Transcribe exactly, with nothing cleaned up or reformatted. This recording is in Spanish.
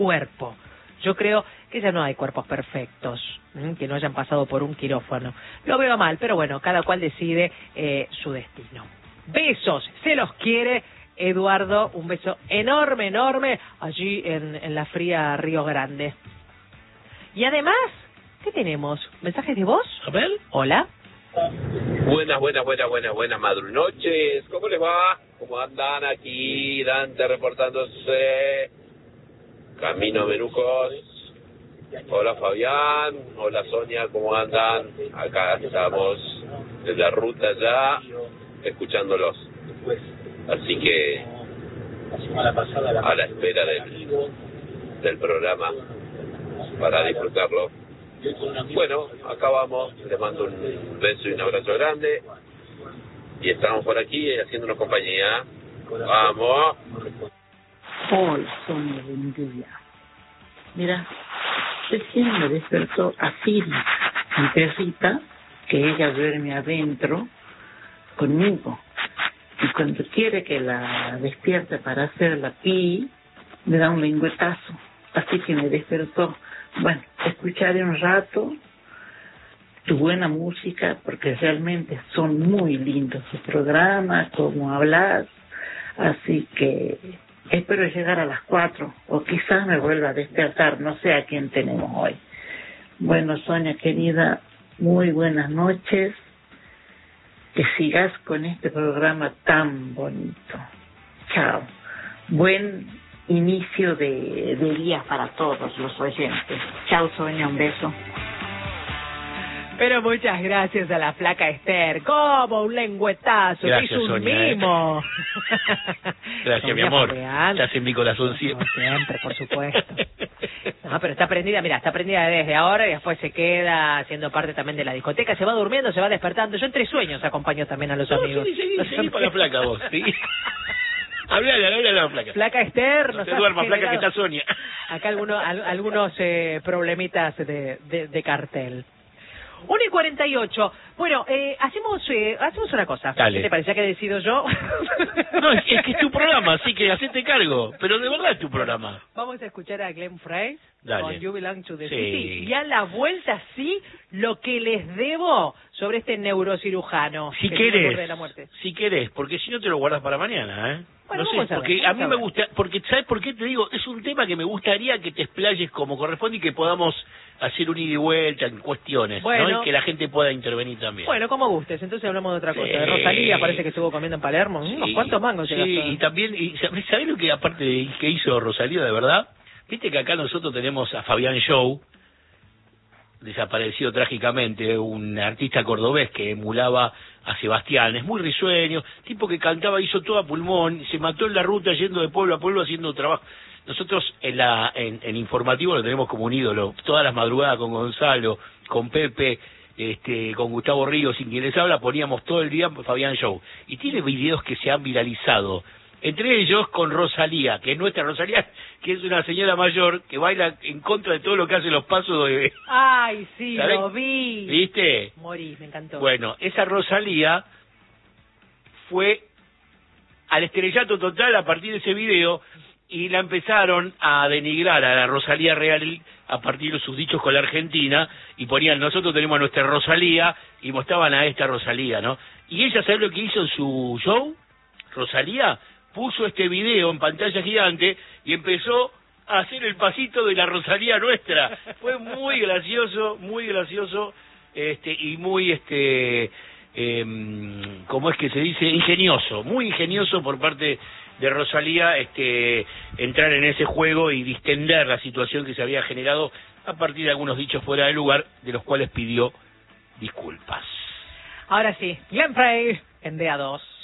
cuerpo. Yo creo que ya no hay cuerpos perfectos, ¿m? que no hayan pasado por un quirófano. Lo veo mal, pero bueno, cada cual decide eh, su destino. Besos, se los quiere Eduardo, un beso enorme, enorme, allí en, en la fría Río Grande. Y además, ¿qué tenemos? ¿Mensajes de voz? A ver. Hola. Buenas, buenas, buenas, buenas, buenas madrunoches. ¿Cómo les va? ¿Cómo andan aquí? Dante reportándose. Camino Menucos. Hola Fabián. Hola Sonia, ¿cómo andan? Acá estamos en la ruta ya, escuchándolos. Así que a la espera del, del programa para disfrutarlo. Bueno, acá vamos, les mando un beso y un abrazo grande y estamos por aquí haciéndonos compañía. Vamos. Hola, Sonia, buen día. Mira, recién me despertó Asiri, mi perrita, que ella duerme adentro conmigo. Y cuando quiere que la despierte para hacer la pi, me da un lengüetazo. Así que me despertó. Bueno, escucharé un rato tu buena música, porque realmente son muy lindos sus programas, como hablas. Así que espero llegar a las cuatro, o quizás me vuelva a despertar, no sé a quién tenemos hoy. Bueno, Sonia querida, muy buenas noches. Que sigas con este programa tan bonito. Chao. Buen inicio de, de día para todos los oyentes. Chao, Sonia, un beso. Pero muchas gracias a la flaca Esther. ¿Cómo? Un lengüetazo. Gracias, te hizo un Sonia, mimo. ¿eh? Gracias, mi amor. Estás en mi corazón siempre. No, siempre, por supuesto. No, pero está prendida, mira, está prendida desde ahora y después se queda siendo parte también de la discoteca. Se va durmiendo, se va despertando. Yo entre sueños acompaño también a los no, amigos. Sí, sí, sí, sí, para la flaca vos, ¿sí? Hablale, hablale a la flaca. Flaca Esther. No te duermas, flaca, que está Sonia. Acá algunos, al, algunos eh, problemitas de, de, de cartel. uno y cuarenta y ocho. Bueno, eh, hacemos eh, hacemos una cosa. Dale. ¿Qué te parecía que decido yo? No, es, es que es tu programa, así que hacete cargo. Pero de verdad es tu programa. Vamos a escuchar a Glenn Frey Dale. con You Belong to the Sí. City. Y a la vuelta, sí, lo que les debo sobre este neurocirujano. Si que tiene el borde de querés, la muerte. si querés, porque si no te lo guardas para mañana, ¿eh? Bueno, no sé, vamos a ver, porque a, vamos mí a me ver. gusta, porque ¿sabes por qué te digo? Es un tema que me gustaría que te explayes como corresponde y que podamos hacer un ida y vuelta en cuestiones, Bueno. ¿no? Y que la gente pueda intervenir también. Bueno, como gustes. Entonces hablamos de otra cosa. Sí. De Rosalía, parece que estuvo comiendo en Palermo. Sí. ¿Unos cuantos mangos se Sí, gastó? y también, y ¿sabés sabés lo que aparte de que hizo Rosalía de verdad? Viste que acá nosotros tenemos a Fabián Show, desaparecido trágicamente, un artista cordobés que emulaba a Sebastián, es muy risueño, tipo que cantaba, hizo todo a pulmón, se mató en la ruta yendo de pueblo a pueblo haciendo trabajo. Nosotros en la en, en informativo lo tenemos como un ídolo, todas las madrugadas con Gonzalo, con Pepe, este, con Gustavo Ríos, sin quien les habla, poníamos todo el día Fabián Show. Y tiene videos que se han viralizado, entre ellos con Rosalía, que es nuestra Rosalía, que es una señora mayor que baila en contra de todo lo que hacen los pasos de... Ay, sí, ¿sabés? lo vi. ¿Viste? Morí, me encantó. Bueno, esa Rosalía fue al estrellato total a partir de ese video y la empezaron a denigrar a la Rosalía real a partir de sus dichos con la Argentina y ponían, nosotros tenemos a nuestra Rosalía y mostraban a esta Rosalía, ¿no? Y ella, ¿sabe lo que hizo en su show? Rosalía puso este video en pantalla gigante y empezó a hacer el pasito de la Rosalía nuestra. Fue muy gracioso, muy gracioso, este, y muy, este, eh, ¿cómo es que se dice? Ingenioso, muy ingenioso por parte de Rosalía, este, entrar en ese juego y distender la situación que se había generado a partir de algunos dichos fuera de lugar, de los cuales pidió disculpas. Ahora sí, Glenn Frey en D A dos.